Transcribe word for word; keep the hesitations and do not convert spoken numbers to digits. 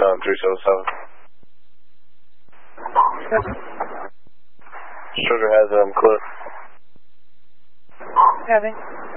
Tucson three seven seven. Sugar has um clip. Having.